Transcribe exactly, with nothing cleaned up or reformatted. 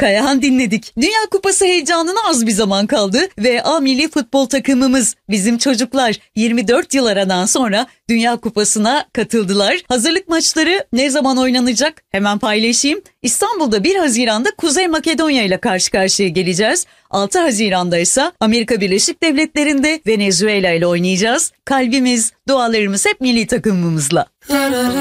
Kayahan dinledik. Dünya Kupası heyecanına az bir zaman kaldı ve A milli futbol takımımız, bizim çocuklar yirmi dört yıl aradan sonra Dünya Kupası'na katıldılar. Hazırlık maçları ne zaman oynanacak? Hemen paylaşayım. İstanbul'da bir Haziran'da Kuzey Makedonya ile karşı karşıya geleceğiz. altı Haziran'da ise Amerika Birleşik Devletleri'nde Venezuela ile oynayacağız. Kalbimiz, dualarımız hep milli takımımızla.